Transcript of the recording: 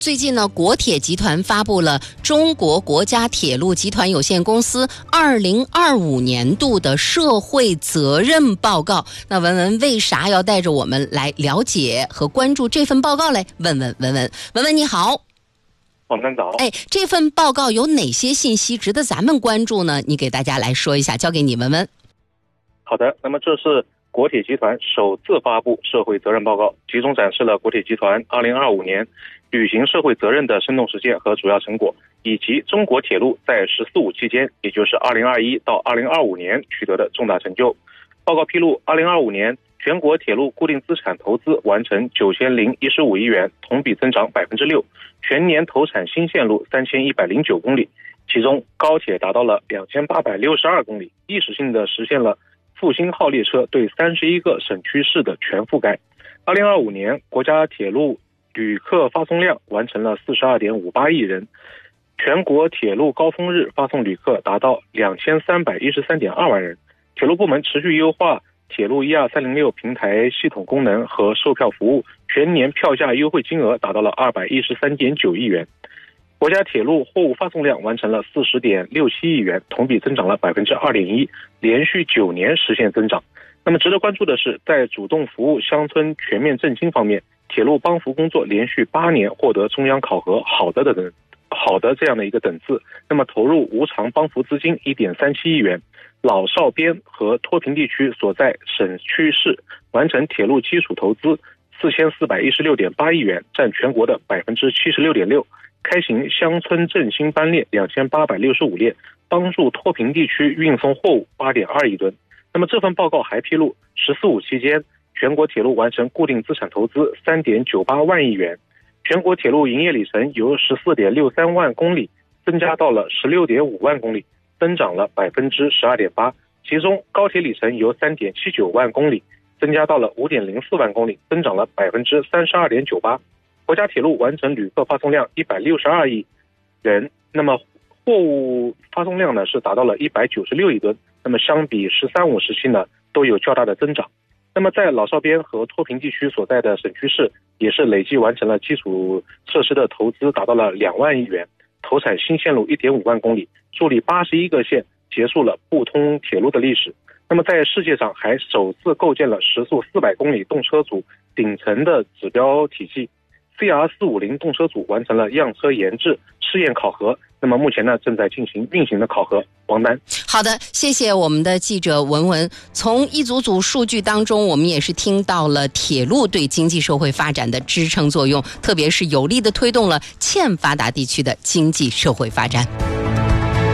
最近呢，国铁集团发布了中国国家铁路集团有限公司2025年度的社会责任报告。那文文为啥要带着我们来了解和关注这份报告嘞？文文你好。 网站早。 这份报告有哪些信息值得咱们关注呢？你给大家来说一下，交给你文文。 好的，那么这是国铁集团首次发布社会责任报告，集中展示了国铁集团2025年履行社会责任的生动实践和主要成果，以及中国铁路在“十四五”期间，也就是2021到2025年取得的重大成就。报告披露，2025年全国铁路固定资产投资完成9015亿元，同比增长6%，全年投产新线路3109公里，其中高铁达到了2862公里，历史性的实现了复兴号列车对31个省区市的全覆盖。2025年国家铁路旅客发送量完成了42.58亿人，全国铁路高峰日发送旅客达到2313.2万人。铁路部门持续优化铁路12306平台系统功能和售票服务，全年票价优惠金额达到了213.9亿元。国家铁路货物发送量完成了40.67亿元，同比增长了2.1%，连续9年实现增长。那么值得关注的是，在主动服务乡村全面振兴方面，铁路帮扶工作连续8年获得中央考核好的这样的一个等次。那么投入无偿帮扶资金1.37亿元，老少边和脱贫地区所在省区市完成铁路基础投资4416.8亿元，占全国的76.6%。开行乡村振兴班列2865列，帮助脱贫地区运送货物8.2亿吨。那么这份报告还披露“十四五”期间，全国铁路完成固定资产投资3.98万亿元，全国铁路营业里程由14.63万公里增加到了16.5万公里，增长了12.8%。其中高铁里程由3.79万公里增加到了5.04万公里，增长了32.98%。国家铁路完成旅客发送量162亿人，那么货物发送量呢是达到了196亿吨，那么相比“十三五”时期呢都有较大的增长。那么在老少边和脱贫地区所在的省区市，也是累计完成了基础设施的投资达到了2万亿元，投产新线路1.5万公里，助力81个县结束了不通铁路的历史。那么在世界上还首次构建了时速400公里动车组顶层的指标体系，CR450动车组完成了样车研制试验考核，那么目前呢正在进行运行的考核。王丹。 好的，谢谢我们的记者文文。从一组组数据当中，我们也是听到了铁路对经济社会发展的支撑作用，特别是有力地推动了欠发达地区的经济社会发展。